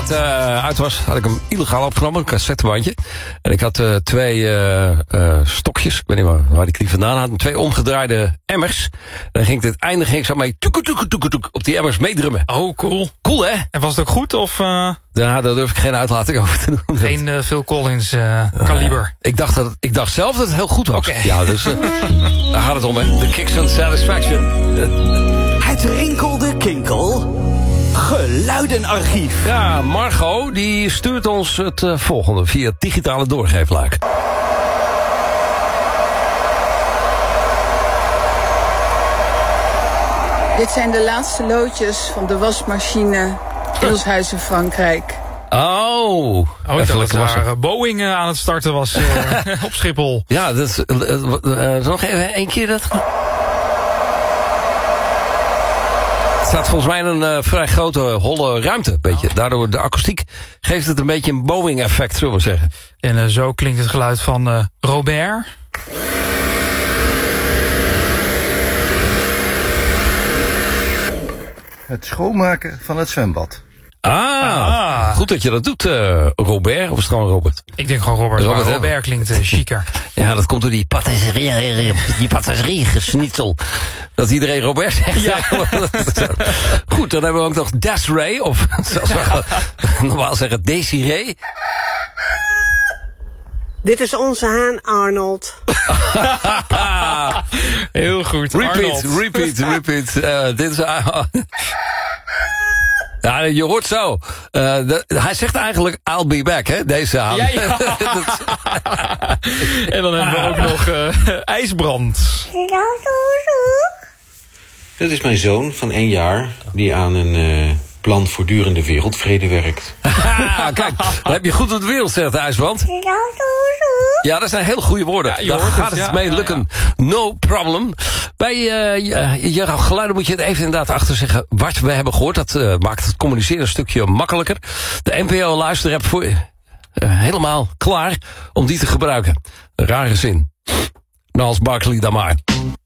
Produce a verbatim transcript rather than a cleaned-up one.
plaat uh, uit was, had ik hem illegaal opgenomen, een cassettebandje. En ik had uh, twee uh, uh, stokjes, ik weet niet waar, waar ik die vandaan had, twee omgedraaide emmers. En dan ging ik het einde ging ik zo mee toeke, toeke, toeke, toeke, op die emmers meedrummen. Oh, cool. Cool, hè? En was het ook goed, of... Uh... Ja, daar durf ik geen uitlating over te doen. Geen uh, Phil Collins uh, kaliber. Uh, ik, dacht dat, ik dacht zelf dat het heel goed was. Okay. Ja, dus uh, daar gaat het om, hè. The Kicks and Satisfaction. Het rinkelde kinkel. Geluidenarchief. Ja, Margot die stuurt ons het uh, volgende via het digitale doorgeefluik. Dit zijn de laatste loodjes van de wasmachine in ons huis in Frankrijk. Oh, oh ik dacht dat daar Boeing uh, aan het starten was uh, op Schiphol. Ja, dat is uh, uh, uh, nog even één keer dat. Het staat volgens mij in een uh, vrij grote holle ruimte, beetje. Oh. Daardoor de akoestiek geeft het een beetje een Boeing-effect, zullen we zeggen. En uh, zo klinkt het geluid van uh, Robert. Het schoonmaken van het zwembad. Ah, ah, goed dat je dat doet, uh, Robert. Of is het gewoon Robert? Ik denk gewoon Robert. Robert, Robert klinkt uh, chiquer. Ja, dat komt door die patisserie, die patisserie gesnitzel. Dat iedereen Robert zegt. Ja. Goed, dan hebben we ook nog Desiree. Of zoals we normaal zeggen, Desiree. Dit is onze haan Arnold. Heel goed, Repeat, Arnold. repeat, repeat. Uh, dit is... Uh, ja, je hoort zo. Uh, de, hij zegt eigenlijk, I'll be back, hè, deze haan. Ja, ja. En dan hebben we ook nog uh, IJsbrand. Dat is mijn zoon van één jaar, die aan een uh, plan voortdurende wereldvrede werkt. Kijk, dan heb je goed op de wereld, zegt de IJsbrand. Ja, dat zijn hele goede woorden. Ja, daar gaat het, het ja, mee lukken. Ja, ja. No problem. Bij uh, je, je geluiden moet je het even inderdaad achter zeggen wat we hebben gehoord. Dat uh, maakt het communiceren een stukje makkelijker. De N P O-luisterapp voor uh, helemaal klaar om die te gebruiken. Een rare zin. Nou, als Barkley dan maar.